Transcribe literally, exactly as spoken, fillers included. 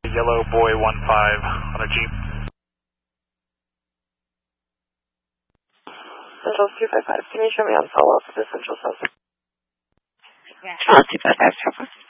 Yellow boy one five on a Jeep. Central two five five, can you show me on follow-up for the Central South? Uh, two five five,